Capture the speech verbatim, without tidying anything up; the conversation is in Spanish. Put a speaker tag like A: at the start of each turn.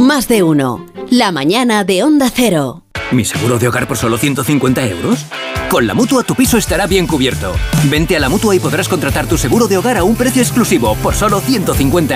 A: Más de uno. La mañana de Onda Cero.
B: ¿Mi seguro de hogar por solo ciento cincuenta euros? Con la Mutua tu piso estará bien cubierto. Vente a la Mutua y podrás contratar tu seguro de hogar a un precio exclusivo por solo ciento cincuenta